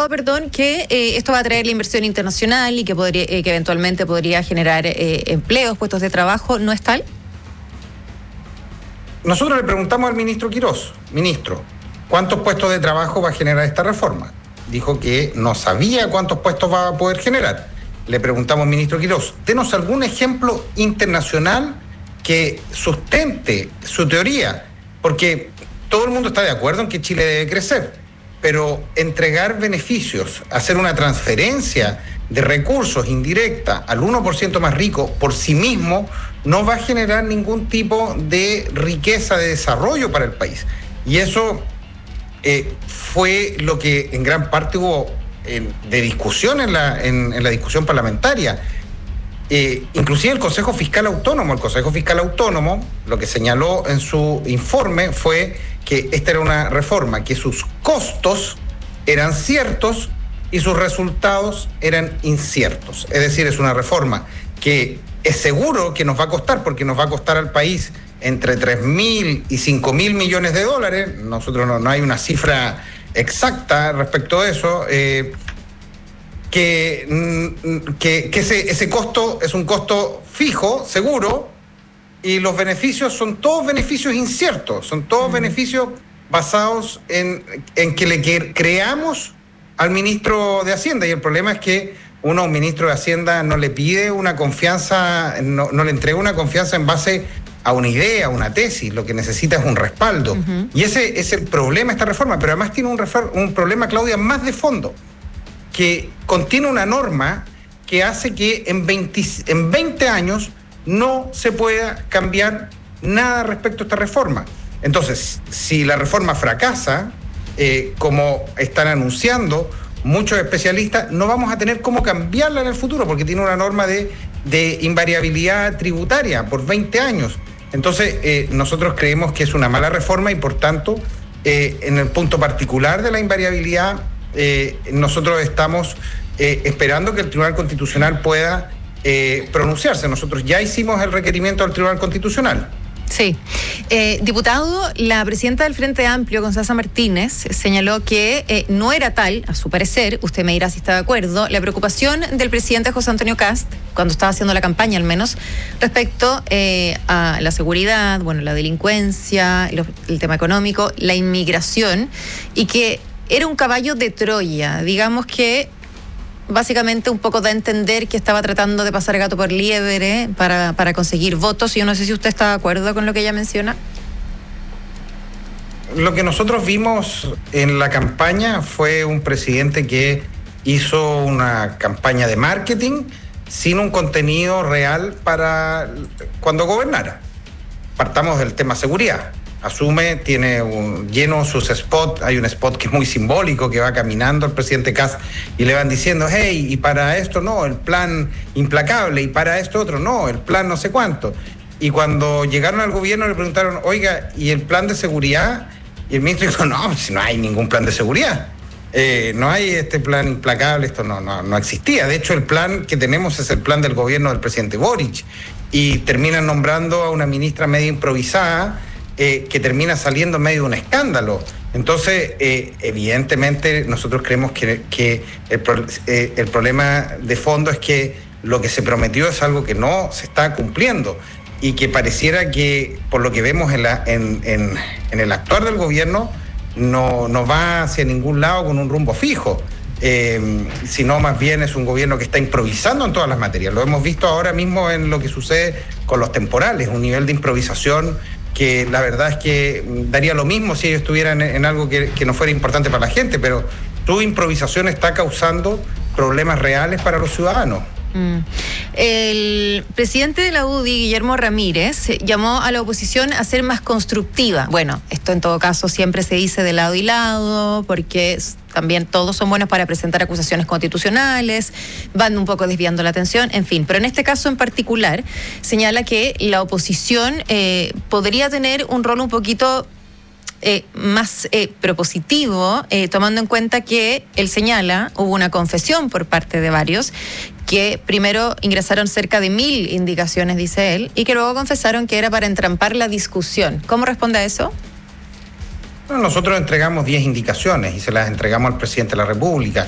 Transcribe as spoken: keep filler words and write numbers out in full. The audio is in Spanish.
perdón, que eh, esto va a traer la inversión internacional y que, podría, eh, que eventualmente podría generar eh, empleos, puestos de trabajo, ¿no es tal? Nosotros le preguntamos al ministro Quirós, ministro, ¿cuántos puestos de trabajo va a generar esta reforma? Dijo que no sabía cuántos puestos va a poder generar. Le preguntamos al ministro Quirós, denos algún ejemplo internacional que sustente su teoría, porque todo el mundo está de acuerdo en que Chile debe crecer, pero entregar beneficios, hacer una transferencia de recursos indirecta al uno por ciento más rico por sí mismo, no va a generar ningún tipo de riqueza, de desarrollo para el país. Y eso eh, fue lo que en gran parte hubo en, de discusión en la, en, en la discusión parlamentaria. Eh, inclusive el Consejo Fiscal Autónomo, el Consejo Fiscal Autónomo lo que señaló en su informe fue que esta era una reforma, que sus costos eran ciertos y sus resultados eran inciertos. Es decir, es una reforma que es seguro que nos va a costar, porque nos va a costar al país entre tres mil y cinco mil millones de dólares. Nosotros no, no hay una cifra exacta respecto a eso. Eh, que, que, que ese, ese costo es un costo fijo, seguro, y los beneficios son todos beneficios inciertos, son todos mm. beneficios basados en, en que le que creamos al ministro de Hacienda, y el problema es que uno, un ministro de Hacienda, no le pide una confianza, no, no le entrega una confianza en base a una idea, a una tesis, lo que necesita es un respaldo. Uh-huh. Y ese es el problema de esta reforma, pero además tiene un, refer- un problema, Claudia, más de fondo, que contiene una norma que hace que en veinte, en veinte años no se pueda cambiar nada respecto a esta reforma. Entonces, si la reforma fracasa, eh, como están anunciando muchos especialistas, no vamos a tener cómo cambiarla en el futuro, porque tiene una norma de, de invariabilidad tributaria por veinte años. Entonces, eh, nosotros creemos que es una mala reforma y, por tanto, eh, en el punto particular de la invariabilidad, Eh, nosotros estamos eh, esperando que el Tribunal Constitucional pueda eh, pronunciarse. Nosotros ya hicimos el requerimiento al Tribunal Constitucional. Sí. Eh, diputado, la presidenta del Frente Amplio, Constanza Martínez, señaló que eh, no era tal, a su parecer, usted me dirá si está de acuerdo, la preocupación del presidente José Antonio Kast, cuando estaba haciendo la campaña al menos, respecto eh, a la seguridad, bueno, la delincuencia, el, el tema económico, la inmigración, y que era un caballo de Troya, digamos que básicamente un poco da a entender que estaba tratando de pasar gato por liebre para, para conseguir votos. Yo no sé si usted está de acuerdo con lo que ella menciona. Lo que nosotros vimos en la campaña fue un presidente que hizo una campaña de marketing sin un contenido real para cuando gobernara. Partamos del tema seguridad. Asume, tiene un, lleno sus spots, hay un spot que es muy simbólico, que va caminando el presidente Kast y le van diciendo, hey, y para esto no, el plan implacable, y para esto otro no, el plan no sé cuánto. Y cuando llegaron al gobierno le preguntaron, oiga, ¿y el plan de seguridad? Y el ministro dijo, no, pues no hay ningún plan de seguridad. Eh, no hay este plan implacable, esto no, no, no existía. De hecho, el plan que tenemos es el plan del gobierno del presidente Boric. Y terminan nombrando a una ministra medio improvisada, Eh, que termina saliendo en medio de un escándalo. Entonces, eh, evidentemente, nosotros creemos que, que el, eh, el problema de fondo es que lo que se prometió es algo que no se está cumpliendo y que pareciera que, por lo que vemos en, la, en, en, en el actuar del gobierno, no, no va hacia ningún lado con un rumbo fijo, eh, sino más bien es un gobierno que está improvisando en todas las materias. Lo hemos visto ahora mismo en lo que sucede con los temporales, un nivel de improvisación que la verdad es que daría lo mismo si ellos estuvieran en algo que, que no fuera importante para la gente, pero su improvisación está causando problemas reales para los ciudadanos. Mm. El presidente de la U D I, Guillermo Ramírez, llamó a la oposición a ser más constructiva. Bueno, esto en todo caso siempre se dice de lado y lado, porque también todos son buenos para presentar acusaciones constitucionales, van un poco desviando la atención, en fin. Pero en este caso en particular, señala que la oposición eh, podría tener un rol un poquito Eh, más eh, propositivo, eh, tomando en cuenta que él señala, hubo una confesión por parte de varios, que primero ingresaron cerca de mil indicaciones, dice él, y que luego confesaron que era para entrampar la discusión. ¿Cómo responde a eso? Bueno, nosotros entregamos diez indicaciones y se las entregamos al presidente de la República.